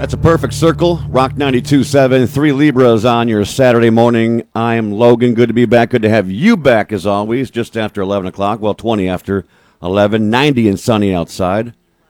That's a perfect circle. Rock 92.7, 3 Libras on your Saturday morning. I'm Logan. Good to be back. Good to have you back, as always, just after 11 o'clock. Well, 20 after 11, 90 and sunny outside.